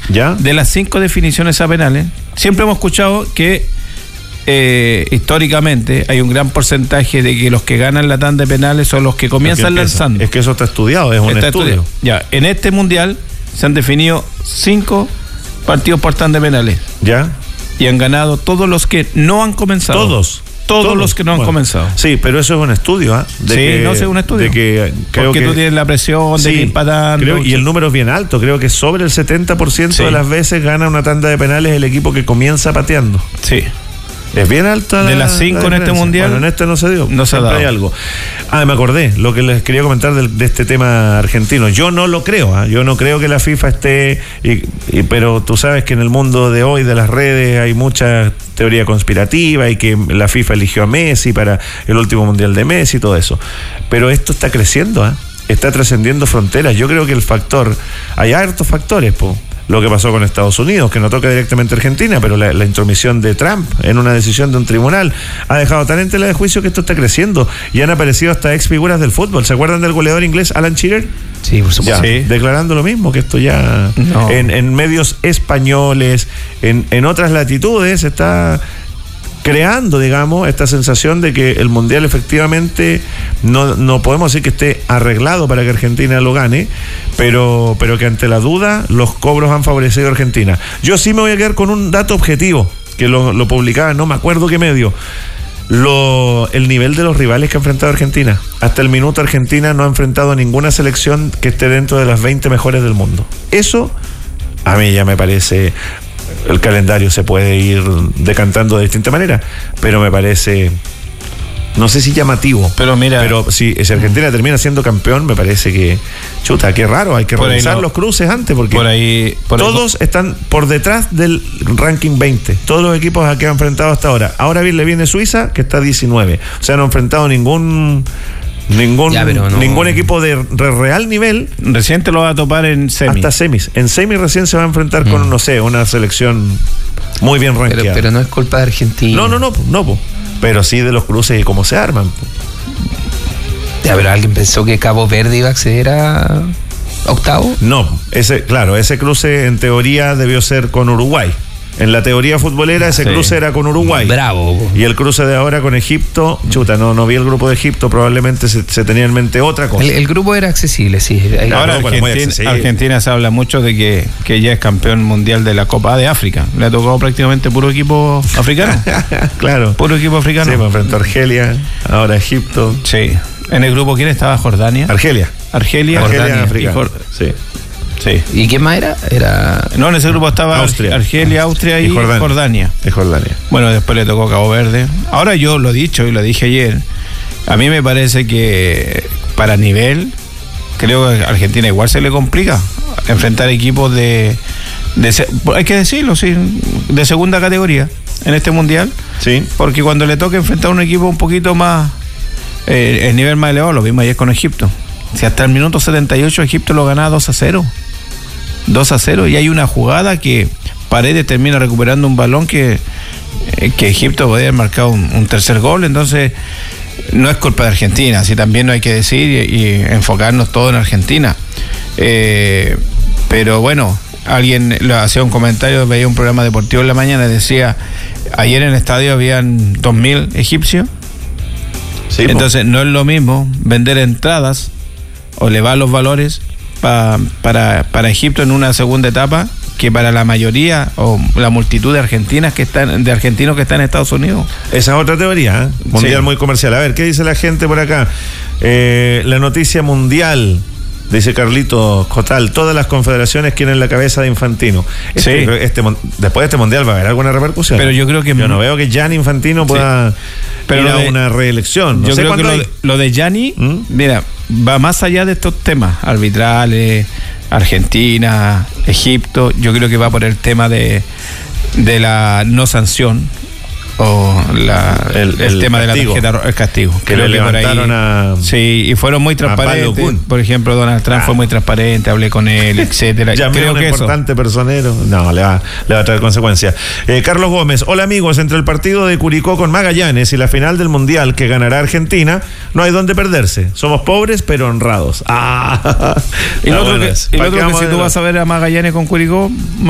¿Ya? De las 5 definiciones a penales, siempre hemos escuchado que históricamente hay un gran porcentaje de que los que ganan la tanda de penales son los que comienzan lanzando. Es que eso está estudiado, es un estudio. Ya, en este mundial se han definido 5 partidos por tanda de penales. ¿Ya? Y han ganado todos los que no han comenzado. Todos los que no han comenzado. Sí, pero eso es un estudio, ¿ah? Es un estudio. De que creo porque tú tienes la presión de ir empatando. Y el número es bien alto. Creo que sobre el 70% de las veces gana una tanda de penales el equipo que comienza pateando. Sí. Es bien alta de las 5 en este mundial. Bueno, en este no se dio. No se ha dado. Hay algo. Me acordé lo que les quería comentar de este tema argentino. Yo no lo creo, ¿ah? Yo no creo que la FIFA esté. Pero tú sabes que en el mundo de hoy de las redes hay mucha teoría conspirativa y que la FIFA eligió a Messi para el último mundial de Messi y todo eso. Pero esto está creciendo, ¿ah? Está trascendiendo fronteras. Yo creo que el factor. Hay hartos factores, Lo que pasó con Estados Unidos, que no toca directamente a Argentina, pero la intromisión de Trump en una decisión de un tribunal ha dejado tan en tela de juicio que esto está creciendo y han aparecido hasta ex figuras del fútbol. ¿Se acuerdan del goleador inglés Alan Shearer? Sí, por supuesto. Sí. Declarando lo mismo, que esto ya en medios españoles, en otras latitudes, está creando, digamos, esta sensación de que el mundial efectivamente no podemos decir que esté arreglado para que Argentina lo gane, pero que ante la duda los cobros han favorecido a Argentina. Yo sí me voy a quedar con un dato objetivo que lo publicaba, no me acuerdo qué medio. El nivel de los rivales que ha enfrentado Argentina. Hasta el minuto Argentina no ha enfrentado a ninguna selección que esté dentro de las 20 mejores del mundo. Eso a mí ya me parece. El calendario se puede ir decantando de distinta manera, pero me parece, no sé si llamativo, pero si Argentina termina siendo campeón, me parece que, chuta, qué raro, hay que revisar los cruces antes, porque todos están por detrás del ranking 20, todos los equipos a que han enfrentado hasta ahora. Ahora bien le viene Suiza, que está 19, o sea, no ha enfrentado ningún equipo de real nivel. Recién te lo va a topar en semis. Hasta semis. En semis recién se va a enfrentar con, no sé, una selección muy bien rankeada. Pero no es culpa de Argentina. No. Pero sí de los cruces y cómo se arman. Ya, pero ¿alguien pensó que Cabo Verde iba a acceder a octavo? No, ese cruce en teoría debió ser con Uruguay. En la teoría futbolera ese cruce era con Uruguay. Bravo. Y el cruce de ahora con Egipto, no vi el grupo de Egipto, probablemente se tenía en mente otra cosa. El grupo era accesible, sí. Ahora Argentina se habla mucho de que ya es campeón mundial de la Copa de África. Le ha tocado prácticamente puro equipo africano. Claro. Puro equipo africano. Sí, me enfrentó a Argelia, ahora Egipto. Sí. En el grupo, ¿quién estaba? ¿Jordania? Argelia, africana. Sí. ¿Y quién más era? No, en ese grupo estaba Argelia, Austria y Jordania. Bueno, después le tocó Cabo Verde. Ahora yo lo he dicho y lo dije ayer. A mí me parece que para nivel, creo que a Argentina igual se le complica enfrentar equipos hay que decirlo, sí, de segunda categoría en este mundial. Sí. Porque cuando le toca enfrentar un equipo un poquito más, el nivel más elevado, lo vimos ayer con Egipto. Si hasta el minuto 78 Egipto lo ganaba 2-0. 2-0, y hay una jugada que Paredes termina recuperando un balón que Egipto podría haber marcado un tercer gol. Entonces no es culpa de Argentina, así también no hay que decir y enfocarnos todo en Argentina. Pero bueno, alguien le hacía un comentario, veía un programa deportivo en la mañana y decía, ayer en el estadio habían 2.000 egipcios. Sí, entonces no es lo mismo vender entradas o elevar los valores para Egipto en una segunda etapa que para la mayoría o la multitud de argentinos que están en Estados Unidos. Esa es otra teoría, mundial muy comercial. A ver, ¿qué dice la gente por acá? La noticia mundial, dice Carlito Cotal, todas las confederaciones quieren la cabeza de Infantino. Después de este mundial va a haber alguna repercusión. Pero yo creo que yo no veo que Gianni Infantino pueda ir a una reelección. Yo creo que lo de Gianni, mira, va más allá de estos temas arbitrales, Argentina, Egipto. Yo creo que va por el tema de la no sanción o el tema de la tarjeta, el castigo. Que le levantaron sí, y fueron muy transparentes. Por ejemplo, Donald Trump fue muy transparente, hablé con él, etcétera. Creo que importante personero. No, le va a traer consecuencias. Carlos Gómez, hola amigos, entre el partido de Curicó con Magallanes y la final del Mundial que ganará Argentina, no hay dónde perderse. Somos pobres pero honrados. Y lo otro que si tú vas a ver a Magallanes con Curicó,